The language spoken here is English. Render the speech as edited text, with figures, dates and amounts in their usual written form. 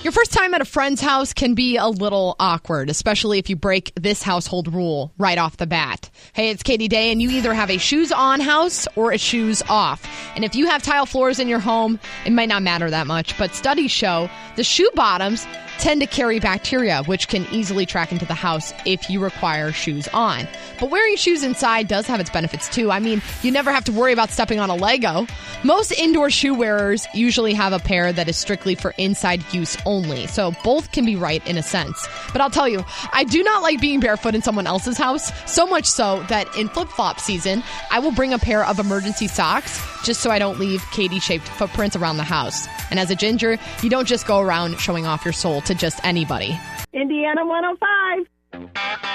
Your first time at a friend's house can be a little awkward, especially if you break this household rule right off the bat. Hey, it's Katie Day, and you either have a shoes on house or a shoes off. And if you have tile floors in your home, it might not matter that much, but studies show the shoe bottoms tend to carry bacteria, which can easily track into the house if you require shoes on. But wearing shoes inside does have its benefits too. I mean, you never have to worry about stepping on a Lego. Most indoor shoe wearers usually have a pair that is strictly for inside use only, so both can be right in a sense. But I'll tell you, I do not like being barefoot in someone else's house, so much so that in flip-flop season, I will bring a pair of emergency socks just so I don't leave Katie-shaped footprints around the house. And as a ginger, you don't just go around showing off your soul to just anybody. Indiana 105.